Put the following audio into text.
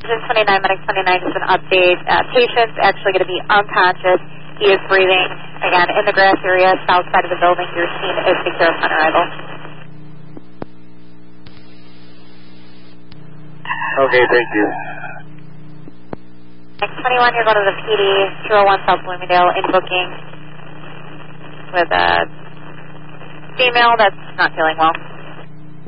Agent 29, Medic 29, just an update. Patient's actually going to be unconscious. He is breathing. Again, in the grass area, south side of the building. Your scene is secure upon arrival. Okay, thank you. Next 21, you're going to the PD 201 South Bloomingdale in booking with a female that's not feeling well.